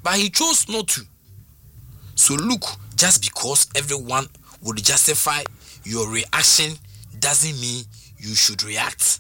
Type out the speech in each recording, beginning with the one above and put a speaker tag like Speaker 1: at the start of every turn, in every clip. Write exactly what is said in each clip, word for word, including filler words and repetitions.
Speaker 1: but he chose not to. So look, just because everyone would justify your reaction doesn't mean you should react.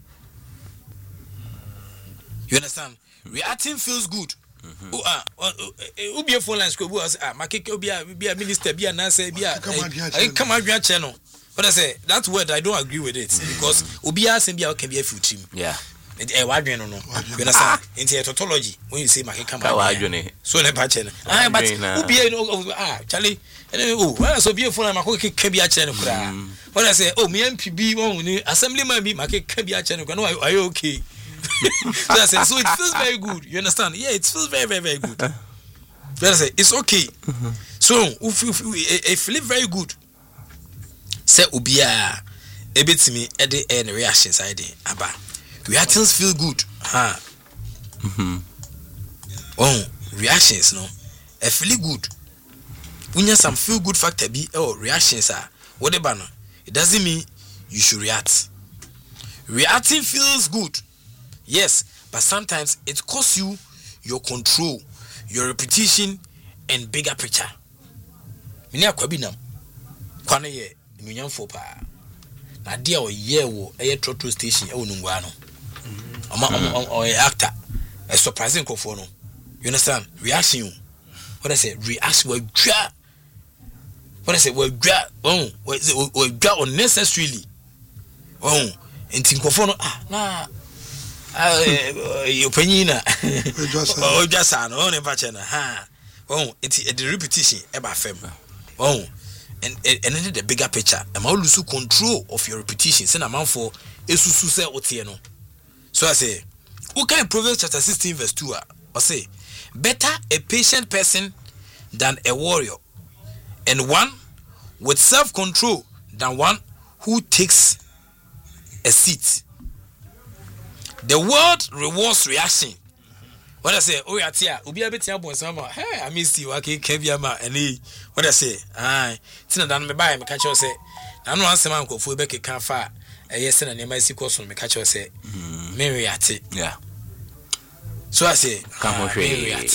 Speaker 1: You understand? Reacting feels good. Mm-hmm. Oh, ah, uh, be a phone line school. Ah, my kick be a be a minister, be a nurse, be a come out your channel. But I say that word I don't agree with it because Obia and Bia can be a few team. Yeah. Eh, why do you know? You understand? In tautology, when you say my come out, so never channel. Ah, but Obia no ah, Charlie. Oh, well, so be a phone, my kick can be a channel. When I say, oh, me M P B, one assembly man be my kick can be a channel. Are you okay? So I said, so it feels very good. You understand? Yeah, it feels very, very, very good. So I say, it's okay. Mm-hmm. So if you feel very good, say ubia a bit to me at the end reactions I did. Aba reactions feel good. Ha. Mm-hmm. Oh, reactions no. I feel good. When you some feel good factor be oh reactions are whatever no. It doesn't mean you should react. Reacting feels good. Yes, but sometimes it costs you your control, your reputation, and bigger picture. Minya kwabinam. Kwane ye nunyam fo pa. Na dia o ye wo eye trotro station e wonungwa no. Ama o actor. A surprising kofo no. You understand? Reaction. What I say? Reaction we dra. What I say? We dra. Oh, we dra unnecessarily. Oh, enti kofo no ah na ah you penina oh just an on e pache na ha oh it the repetition e ba fam oh and and then the bigger picture am I lose control of your repetition say na man for esusu say otie no. So I say who can Proverbs chapter sixteen verse two or say better a patient person than a warrior and one with self-control than one who takes a seat. The world rewards reaction. What I say, oh yeah, tia, ubi abetia bon sama. Hey, I miss you. Okay, kevia ma. Any, what I say, ah, tina dan me buy me catch you say. Na no answer man ko fu be ke kan fa. Eh yes na nema si course me catch you say. Me react. Yeah. So I say, come me react.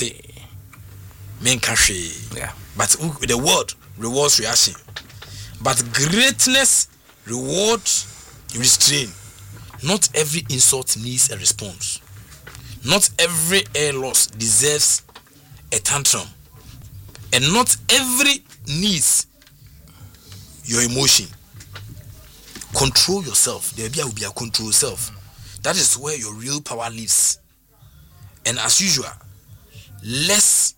Speaker 1: Me catch. Yeah. But the world rewards reaction. But greatness rewards restraint. Not every insult needs a response. Not every air loss deserves a tantrum. And not every needs your emotion. Control yourself. There will be a control yourself. That is where your real power lives. And as usual, let's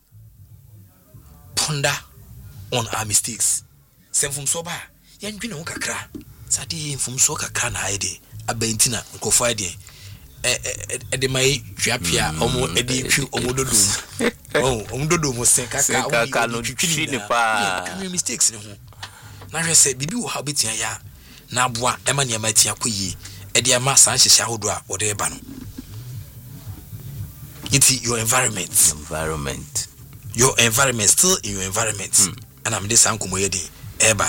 Speaker 1: ponder on our mistakes. Same from soba. Yan gwina kakra. Sadi from so kakra na haide. Abentina nkofo ade eh eh de mai hwapia omo edi twi omo dodo oh omo dodo mo sen kaka kaka no twi ni pa mistakes ni ho na hwe se bibi wo ha betia ya na aboa ema ne ema tia koyi e de ama san hyehye ahodo a wo de ba no. It's your environment environment your environment still in your environment mm. And I'm this anko moye de eba.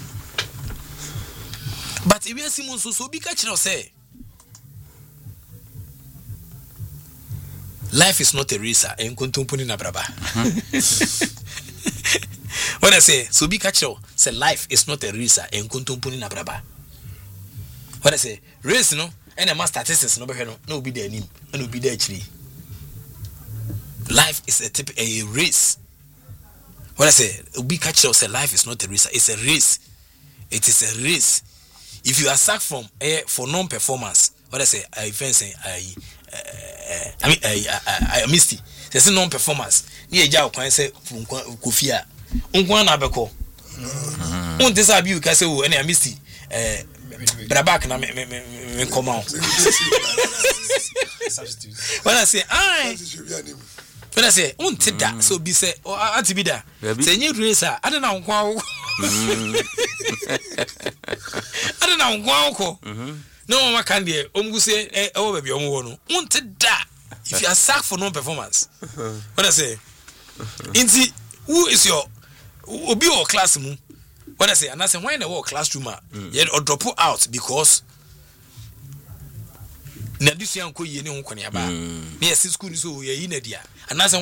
Speaker 1: But if you see Monso, so be catching us say life is not a race, and contumpuni na braba. When I say so be catching say life is not a race, and contumpuni na braba. When I say race no, and a master statistics no be no, no be there name, no be there actually. Life is a type a race. When I say be catching say life is not a race, it's a race. It is a race. If you are sacked from eh, for non-performance, what I say, I even say, I, uh, I mean, I, I, I missed it. There's a non-performance. Ni eja okwan say kofia. Unkwan na beko. Un this abi you can say oh, I missed it. Eh, brabak na me me me come out. When I say, I. When I say, un teda, so be say, oh, anti be da. Say new racer, I don't know unkwan. I don't know unkwan. No one can be. Um, say, eh, oh baby, um, no. Un teda. If you are sacked for non-performance, what I say, inti, who is your, who be your classroom? What I say, and I say, why in the work classroom? Yet or drop out because. Na disi yanko yeni unko ni aba. Me esi school ni so ye yi na dia. And